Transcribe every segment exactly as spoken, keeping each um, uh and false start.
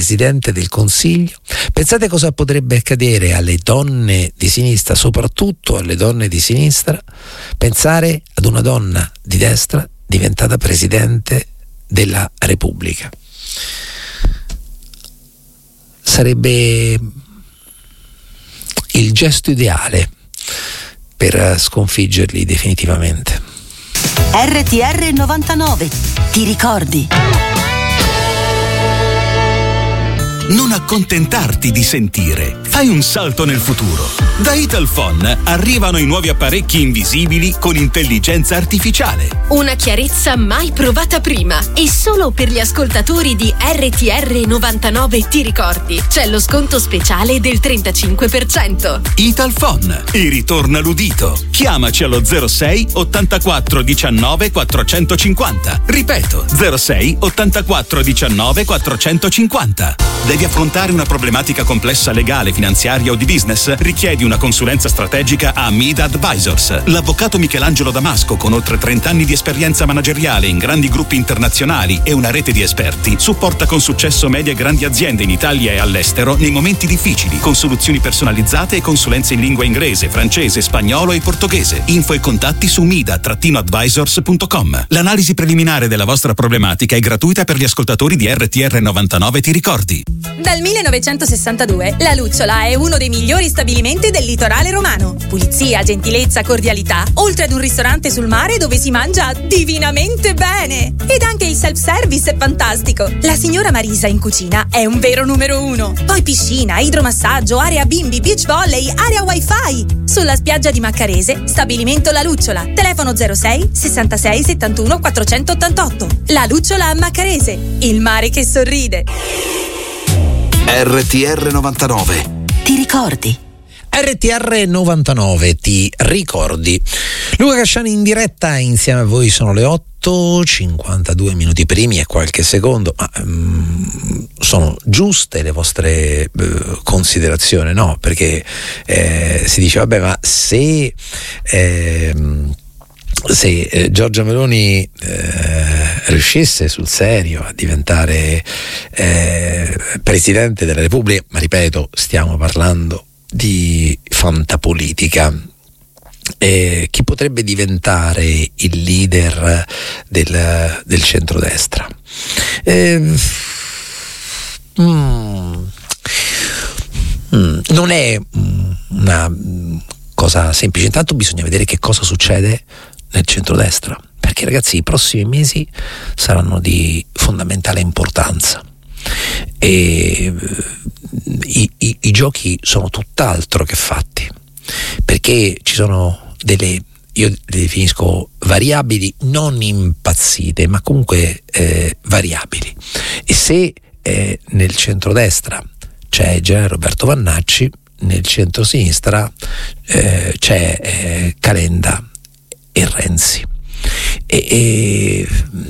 Presidente del Consiglio? Pensate cosa potrebbe accadere alle donne di sinistra, soprattutto alle donne di sinistra, pensare ad una donna di destra diventata Presidente della Repubblica. Sarebbe il gesto ideale per sconfiggerli definitivamente. R T R novantanove, ti ricordi? Non accontentarti di sentire, fai un salto nel futuro. Da Italphone arrivano i nuovi apparecchi invisibili con intelligenza artificiale. Una chiarezza mai provata prima, e solo per gli ascoltatori di R T R novantanove ti ricordi, c'è lo sconto speciale del trentacinque per cento. Italphone, e ritorna l'udito. Chiamaci allo zero sei ottantaquattro diciannove quattrocentocinquanta. Ripeto, zero sei ottantaquattro diciannove quattrocentocinquanta. Devi affrontare una problematica complessa legale, finanziaria o di business? Richiedi una consulenza strategica a Mida Advisors. L'avvocato Michelangelo Damasco, con oltre trenta anni di esperienza manageriale in grandi gruppi internazionali e una rete di esperti, supporta con successo medie e grandi aziende in Italia e all'estero nei momenti difficili, con soluzioni personalizzate e consulenze in lingua inglese, francese, spagnolo e portoghese. Info e contatti su mida advisors punto com. L'analisi preliminare della vostra problematica è gratuita per gli ascoltatori di R T R novantanove, ti ricordi? Dal millenovecentosessantadue La Lucciola è uno dei migliori stabilimenti del litorale romano. Pulizia, gentilezza, cordialità, oltre ad un ristorante sul mare dove si mangia divinamente bene. Ed anche il self-service è fantastico. La signora Marisa in cucina è un vero numero uno. Poi piscina, idromassaggio, area bimbi, beach volley, area wifi. Sulla spiaggia di Maccarese, stabilimento La Lucciola. Telefono zero sei sessantasei settantuno quattrocentottantotto. La Lucciola a Maccarese, il mare che sorride. R T R novantanove, ti ricordi? R T R novantanove, ti ricordi? Luca Casciani in diretta, insieme a voi sono le otto, cinquantadue minuti primi e qualche secondo, ma um, sono giuste le vostre uh, considerazioni, no? Perché eh, si dice, vabbè, ma se... Eh, se eh, Giorgia Meloni eh, riuscisse sul serio a diventare eh, Presidente della Repubblica, ma ripeto, stiamo parlando di fantapolitica, eh, chi potrebbe diventare il leader del, del centrodestra? Eh, mm, mm, non è una cosa semplice. Intanto bisogna vedere che cosa succede nel centrodestra, perché ragazzi i prossimi mesi saranno di fondamentale importanza e i, i, i giochi sono tutt'altro che fatti, perché ci sono delle, io le definisco variabili non impazzite, ma comunque eh, variabili, e se eh, nel centrodestra c'è il generale Roberto Vannacci, nel centrosinistra eh, c'è eh, Calenda e Renzi, e, e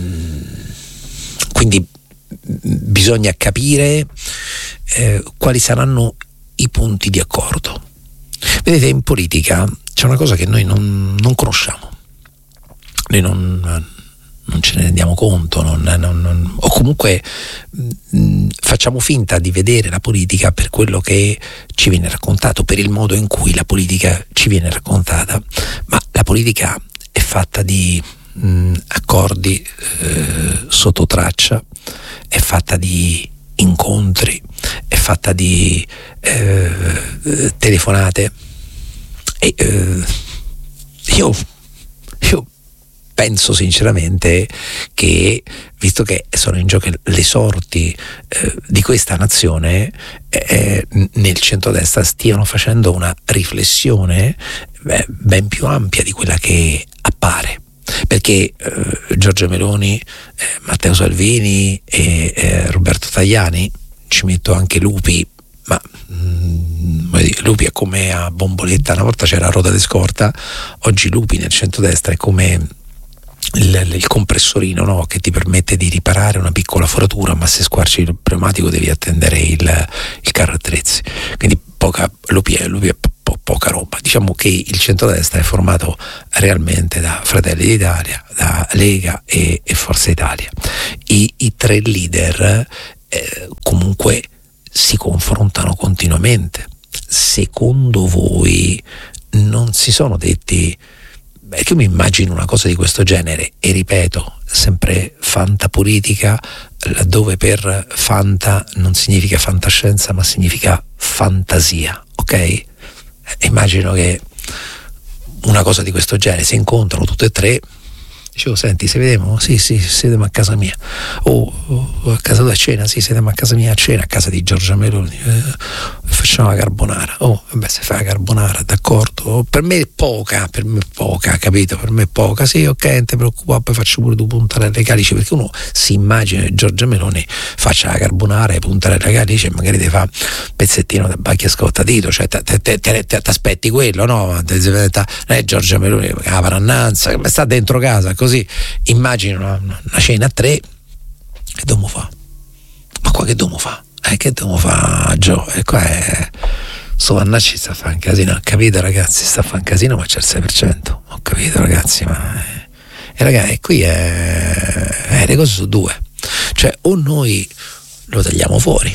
quindi bisogna capire eh, quali saranno i punti di accordo. Vedete, in politica c'è una cosa che noi non, non conosciamo, noi non, non ce ne rendiamo conto, non, non, non, o comunque mh, facciamo finta di vedere la politica per quello che ci viene raccontato, per il modo in cui la politica ci viene raccontata, ma la politica è fatta di mh, accordi eh, sotto traccia, è fatta di incontri, è fatta di eh, telefonate, e eh, io, io penso sinceramente che, visto che sono in gioco le sorti eh, di questa nazione, eh, nel centrodestra stiano facendo una riflessione eh, ben più ampia di quella che appare, perché eh, Giorgia Meloni, eh, Matteo Salvini e eh, Roberto Tajani, ci metto anche Lupi, ma mh, Lupi è come a Bomboletta, una volta c'era Roda de Scorta, oggi Lupi nel centrodestra è come Il, il compressorino, no? Che ti permette di riparare una piccola foratura, ma se squarci il pneumatico devi attendere il, il carro attrezzi, quindi poca, Lupi è, Lupi è po, poca roba. Diciamo che il centrodestra è formato realmente da Fratelli d'Italia, da Lega e, e Forza Italia. I, i tre leader eh, comunque si confrontano continuamente. Secondo voi non si sono detti, beh, che io mi immagino una cosa di questo genere, e ripeto, sempre fantapolitica, laddove per fanta non significa fantascienza ma significa fantasia, ok? Eh, immagino che una cosa di questo genere, si incontrano tutte e tre, dicevo, senti, se vediamo? Sì, sì, siamo a casa mia. O oh, a casa tua a cena? Sì, siamo a casa mia a cena, a casa di Giorgia Meloni. Eh, facciamo la carbonara. Oh, vabbè, se fai la carbonara, d'accordo. Per me è poca, per me è poca, capito? Per me è poca. Sì, ok, non ti preoccupare, poi faccio pure tu puntarelle calice, perché uno si immagina che Giorgia Meloni faccia la carbonara e puntarelle calice e magari ti fa un pezzettino da bacchia scottadito, cioè ti aspetti quello, no? Non è Giorgia Meloni, la parannanza, che sta dentro casa, così. Immagino una, una cena a tre, che dobbiamo fa? Ma qua che dobbiamo fa? Eh, che dobbiamo fa, Gio? E qua è sto Vannacci sta a fare un casino, ho capito ragazzi, sta a fare un casino, ma c'è il sei per cento, ho capito ragazzi, ma e ragazzi, qui è, è le cose sono due, cioè o noi lo tagliamo fuori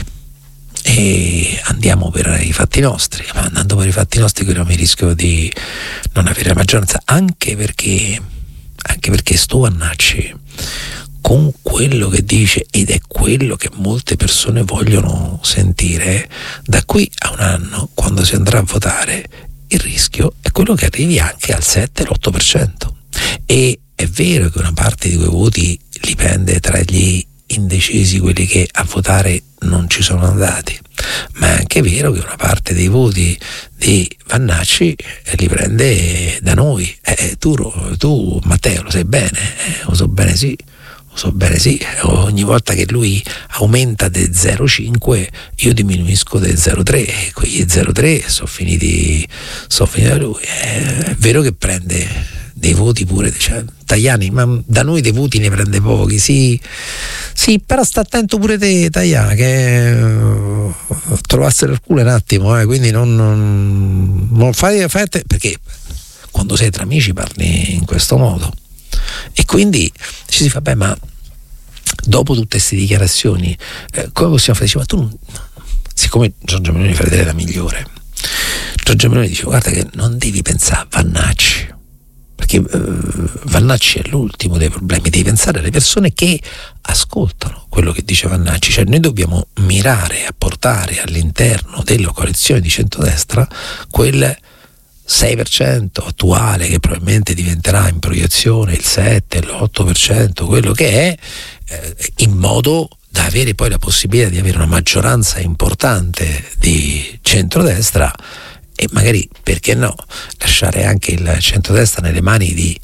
e andiamo per i fatti nostri, ma andando per i fatti nostri corriamo il rischio di non avere la maggioranza, anche perché anche perché sto Vannacci, con quello che dice, ed è quello che molte persone vogliono sentire, da qui a un anno, quando si andrà a votare, il rischio è quello che arrivi anche al sette l'otto per cento. E è vero che una parte di quei voti li prende tra gli indecisi, quelli che a votare non ci sono andati, ma è anche vero che una parte dei voti di Vannacci li prende da noi. Eh, tu, tu Matteo lo sai bene, eh, lo so bene sì, lo so bene sì, ogni volta che lui aumenta del zero virgola cinque io diminuisco del zero virgola tre, e quegli zero virgola tre sono finiti, sono finiti da lui. Eh, è vero che prende dei voti pure, cioè, Tajani, ma da noi dei voti ne prende pochi, sì, sì, però sta attento pure te, Tajani, che uh, trovassero il culo un attimo, eh, quindi non, non, non fai, fai te, perché quando sei tra amici parli in questo modo, e quindi ci si fa, beh, ma dopo tutte queste dichiarazioni eh, come possiamo fare? Dice, ma tu non, siccome Giorgia Meloni fa vedere la migliore, Giorgia Meloni dice, guarda che non devi pensare a Vannacci, perché uh, Vannacci è l'ultimo dei problemi, devi pensare alle persone che ascoltano quello che dice Vannacci, cioè noi dobbiamo mirare a portare all'interno della coalizione di centrodestra quel sei per cento attuale, che probabilmente diventerà in proiezione il sette, l'otto per cento, quello che è, eh, in modo da avere poi la possibilità di avere una maggioranza importante di centrodestra, e magari, perché no, lasciare anche il centrodestra nelle mani di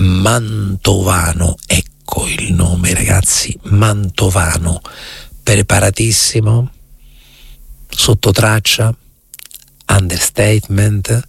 Mantovano. Ecco il nome, ragazzi, Mantovano, preparatissimo, sotto traccia, understatement,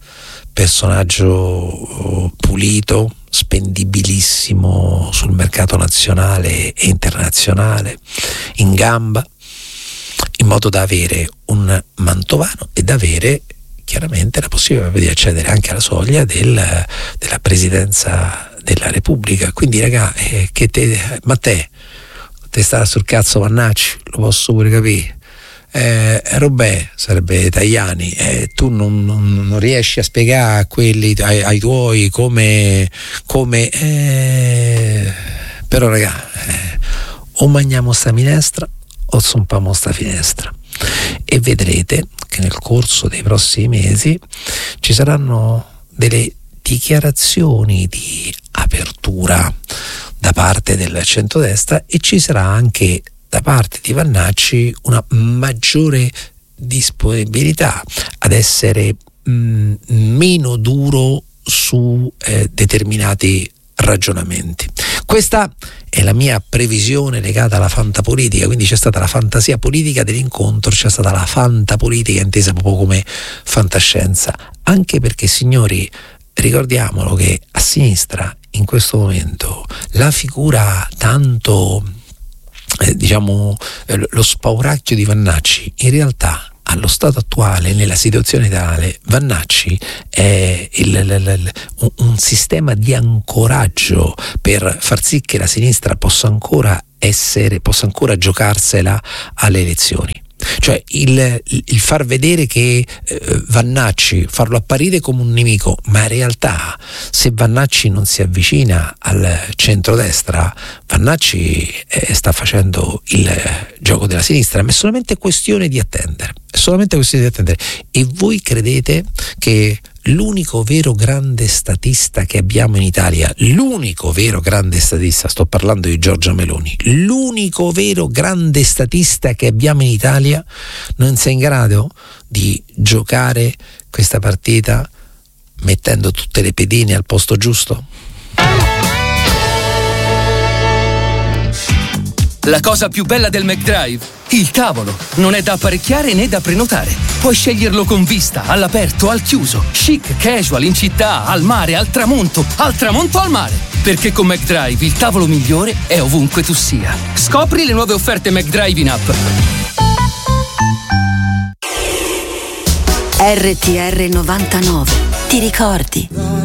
personaggio pulito, spendibilissimo sul mercato nazionale e internazionale, in gamba, in modo da avere un Mantovano e da avere chiaramente la possibilità di accedere anche alla soglia del, della presidenza della Repubblica. Quindi raga, eh, che te, ma te te sta sul cazzo Vannacci, lo posso pure capire, eh, Robè sarebbe Tajani, eh, tu non, non, non riesci a spiegare a quelli, ai, ai tuoi come, come eh, però raga, eh, o mangiamo sta minestra o zompiamo sta finestra, e vedrete che nel corso dei prossimi mesi ci saranno delle dichiarazioni di apertura da parte del centrodestra, e ci sarà anche da parte di Vannacci una maggiore disponibilità ad essere mh, meno duro su eh, determinati ragionamenti. Questa è la mia previsione legata alla fantapolitica, quindi c'è stata la fantasia politica dell'incontro, c'è stata la fantapolitica intesa proprio come fantascienza, anche perché, signori, ricordiamolo che a sinistra in questo momento la figura tanto eh, diciamo eh, lo spauracchio di Vannacci, in realtà allo stato attuale, nella situazione tale, Vannacci è il, il, il, un, un sistema di ancoraggio per far sì che la sinistra possa ancora essere, possa ancora giocarsela alle elezioni. Cioè il, il far vedere che eh, Vannacci, farlo apparire come un nemico, ma in realtà se Vannacci non si avvicina al centrodestra, Vannacci eh, sta facendo il gioco della sinistra, ma è solamente questione di attendere, è solamente questione di attendere. E voi credete che l'unico vero grande statista che abbiamo in Italia, l'unico vero grande statista, sto parlando di Giorgia Meloni, l'unico vero grande statista che abbiamo in Italia non sia in grado di giocare questa partita mettendo tutte le pedine al posto giusto? La cosa più bella del McDrive? Il tavolo. Non è da apparecchiare né da prenotare. Puoi sceglierlo con vista, all'aperto, al chiuso, chic, casual, in città, al mare, al tramonto, al tramonto al mare. Perché con McDrive il tavolo migliore è ovunque tu sia. Scopri le nuove offerte McDrive in app. R T R novantanove. Ti ricordi?